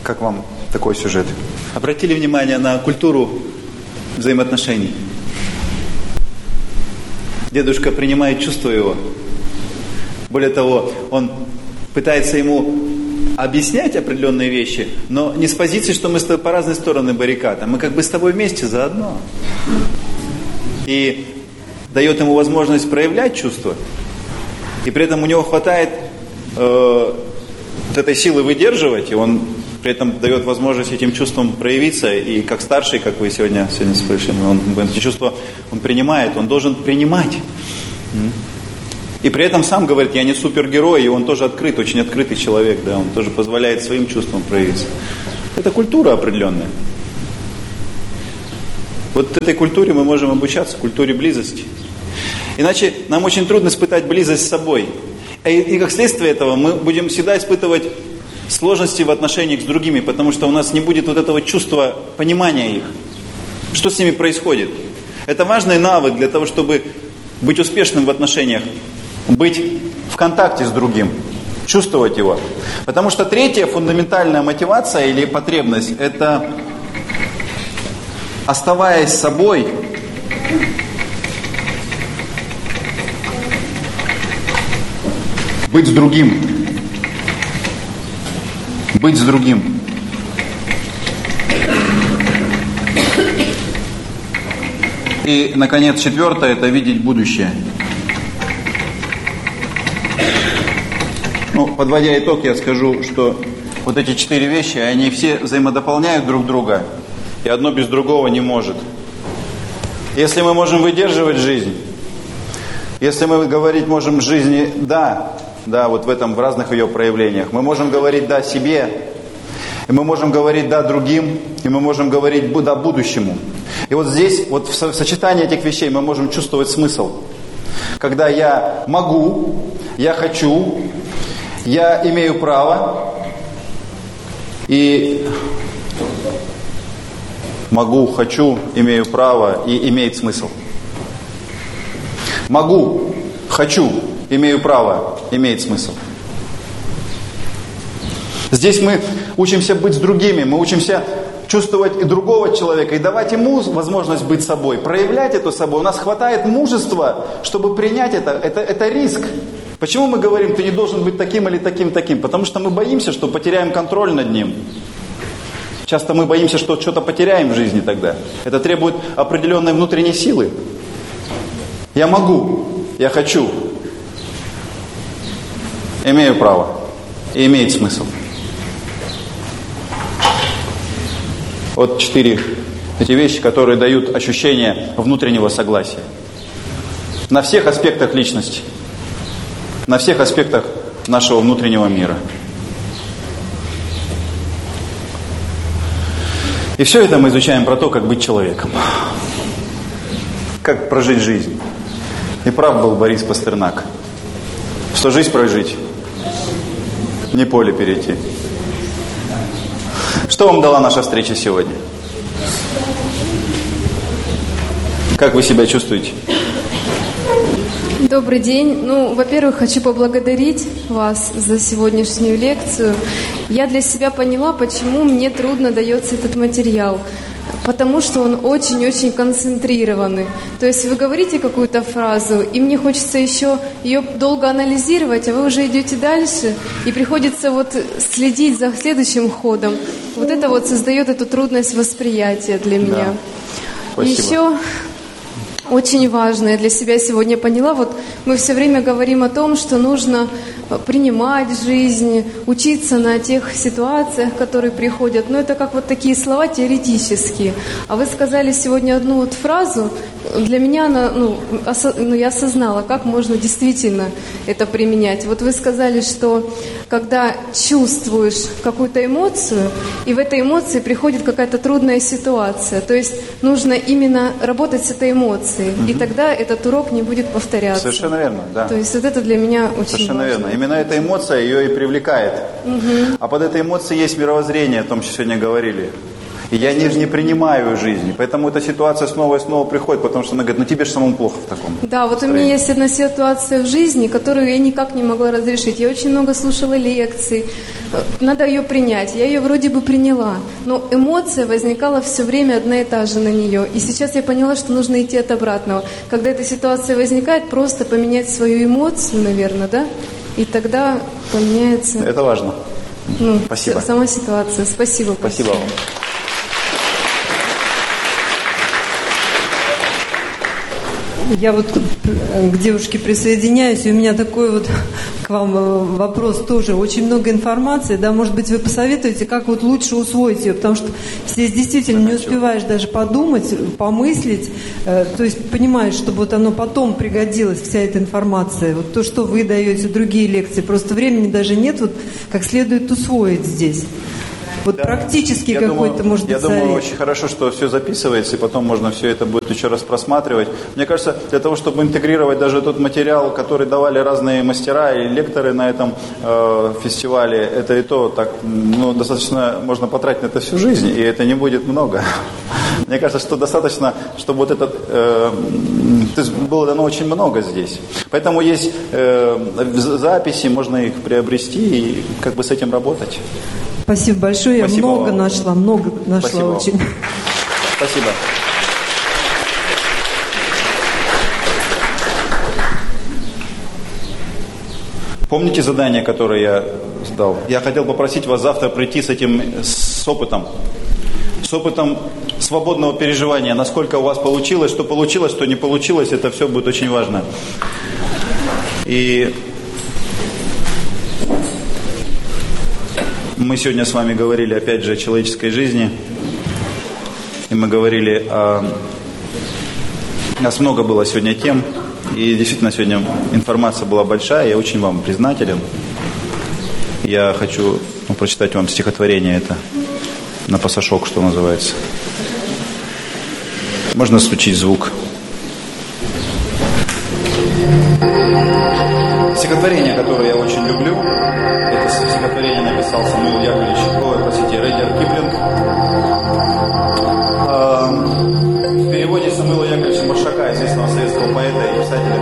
Как вам такой сюжет? Обратили внимание на культуру взаимоотношений? Дедушка принимает чувство его. Более того, он пытается ему объяснять определенные вещи, но не с позиции, что мы с тобой по разные стороны баррикад, а мы как бы с тобой вместе заодно. И дает ему возможность проявлять чувства, и при этом у него хватает вот этой силы выдерживать, и он при этом дает возможность этим чувствам проявиться, и как старший, как вы сегодня слышали, он эти чувства он принимает, он должен принимать. И при этом сам говорит, я не супергерой, и он тоже открыт, очень открытый человек, да, он тоже позволяет своим чувствам проявиться. Это культура определенная. Вот этой культуре мы можем обучаться, культуре близости. Иначе нам очень трудно испытать близость с собой. И как следствие этого мы будем всегда испытывать сложности в отношениях с другими, потому что у нас не будет вот этого чувства понимания их. Что с ними происходит? Это важный навык для того, чтобы быть успешным в отношениях, быть в контакте с другим, чувствовать его. Потому что третья фундаментальная мотивация или потребность – это, оставаясь собой, быть с другим. Быть с другим. И, наконец, четвертое – это видеть будущее. Подводя итог, я скажу, что вот эти 4 вещи, они все взаимодополняют друг друга, и одно без другого не может. Если мы можем выдерживать жизнь, если мы говорить можем жизни «да», вот в этом, в разных ее проявлениях, мы можем говорить «да» себе, и мы можем говорить «да» другим, и мы можем говорить «да» будущему. И вот здесь, вот в сочетании этих вещей мы можем чувствовать смысл. Когда я могу, я хочу, я имею право, и могу, хочу, имею право, и имеет смысл. Могу, хочу, имею право, имеет смысл. Здесь мы учимся быть с другими, мы учимся чувствовать и другого человека, и давать ему возможность быть собой, проявлять это собой. У нас хватает мужества, чтобы принять это. Это риск. Почему мы говорим, ты не должен быть таким или таким? Потому что мы боимся, что потеряем контроль над ним. Часто мы боимся, что что-то потеряем в жизни тогда. Это требует определенной внутренней силы. Я могу, я хочу, имею право, и имеет смысл. Вот 4 эти вещи, которые дают ощущение внутреннего согласия. На всех аспектах личности. На всех аспектах нашего внутреннего мира. И все это мы изучаем про то, как быть человеком. Как прожить жизнь. И прав был Борис Пастернак. Что жизнь прожить, не поле перейти. Что вам дала наша встреча сегодня? Как вы себя чувствуете? Добрый день. Во-первых, хочу поблагодарить вас за сегодняшнюю лекцию. Я для себя поняла, почему мне трудно дается этот материал. Потому что он очень-очень концентрированный. То есть вы говорите какую-то фразу, и мне хочется еще ее долго анализировать, а вы уже идете дальше, и приходится следить за следующим ходом. Вот это создает эту трудность восприятия для меня. Спасибо. Еще очень важно, я для себя сегодня поняла, мы все время говорим о том, что нужно принимать жизнь, учиться на тех ситуациях, которые приходят. Но это как такие слова теоретические. А вы сказали сегодня одну фразу, для меня она, я осознала, как можно действительно это применять. Вы сказали, что когда чувствуешь какую-то эмоцию, и в этой эмоции приходит какая-то трудная ситуация, то есть нужно именно работать с этой эмоцией, и тогда этот урок не будет повторяться. Совершенно верно, да. То есть это для меня очень Совершенно важно. верно. Именно эта эмоция ее и привлекает. А под этой эмоцией есть мировоззрение, о том, что сегодня говорили. И я не принимаю жизнь. Поэтому эта ситуация снова и снова приходит, потому что она говорит, ну тебе же самому плохо в таком Да, вот у меня есть одна ситуация в жизни, которую я никак не могла разрешить. Я очень много слушала лекций, надо ее принять. Я ее вроде бы приняла, но эмоция возникала все время одна и та же на нее. И сейчас я поняла, что нужно идти от обратного. Когда эта ситуация возникает, просто поменять свою эмоцию, наверное, да? И тогда поменяется... Это важно. Спасибо. Сама ситуация. Спасибо. Спасибо вам. Я вот к девушке присоединяюсь, и у меня такой вот к вам вопрос тоже. Очень много информации, да, может быть, вы посоветуете, как вот лучше усвоить ее, потому что здесь действительно не успеваешь даже подумать, помыслить, то есть понимаешь, чтобы вот оно потом пригодилось, вся эта информация, вот то, что вы даете, другие лекции, просто времени даже нет, вот как следует усвоить здесь. Вот да. Практически какой-то, может быть, совет. Я думаю, очень хорошо, что все записывается, и потом можно все это будет еще раз просматривать. Мне кажется, для того, чтобы интегрировать даже тот материал, который давали разные мастера и лекторы на этом фестивале, это и то так, достаточно можно потратить на это всю жизнь, и это не будет много. Мне кажется, что достаточно, чтобы вот этот... то есть было дано очень много здесь. Поэтому есть записи, можно их приобрести и как бы с этим работать. Спасибо большое. Спасибо Я много вам. нашла Спасибо очень. Вам. Спасибо. Помните задание, которое я сдал? Я хотел попросить вас завтра прийти с опытом свободного переживания, насколько у вас получилось, что не получилось, это все будет очень важно. И мы сегодня с вами говорили, опять же, о человеческой жизни. И мы говорили у нас много было сегодня тем. И действительно, сегодня информация была большая. Я очень вам признателен. Я хочу прочитать вам стихотворение это. На пасашок, что называется. Можно включить звук. Стихотворение, которое я очень люблю. Это стихотворение написал Самуил Яковлевич, Редьярд Киплинг. В переводе Самуила Яковлевича Маршака, известного советского поэта и писателя.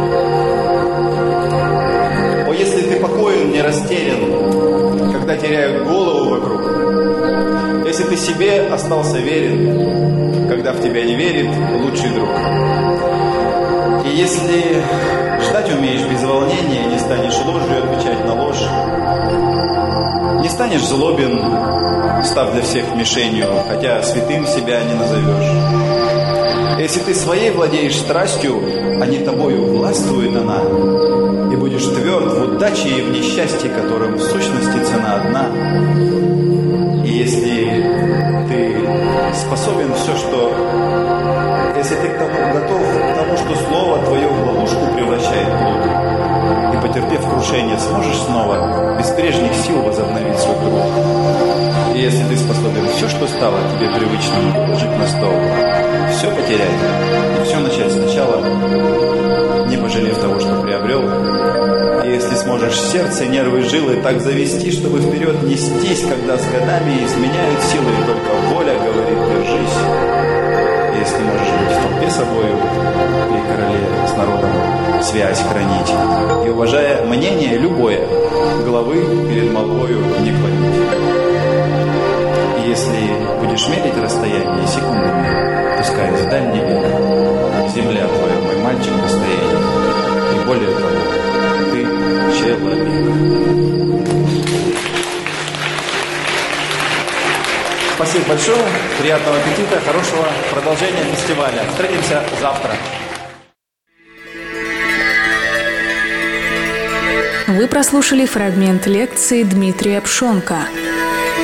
«О, если ты покоен, не растерян, когда теряют голову вокруг, если ты себе остался верен, когда в тебя не верит лучший друг, и если ждать умеешь без волнения, не станешь ложью отвечать на ложь, не станешь злобен, став для всех мишенью, хотя святым себя не назовешь. Если ты своей владеешь страстью, а не тобою властвует она, и будешь тверд в удаче и в несчастье, которым в сущности цена одна, и если ты способен все, что... Если ты готов к тому, что слово твое в ловушку превращает плод, и, потерпев крушение, сможешь снова без прежних сил возобновить свой труд. И если ты способен все, что стало тебе привычным, положить на стол, все потерять и все начать сначала, не пожалев того, что приобрел, и если сможешь сердце, нервы, жилы так завести, чтобы вперед нестись, когда с годами изменяют силы, и только воля говорит «держись». Если можешь быть в толпе собою, при короле с народом связь хранить, и, уважая мнение любое, головы перед молвою не клонить. И если будешь мерить расстояние секундами, пускай в дальний век, земля твоя, мой мальчик, расстояние, и более того, ты человек. Спасибо большое, приятного аппетита, хорошего продолжения фестиваля. Встретимся завтра. Вы прослушали фрагмент лекции Дмитрия Пшонка.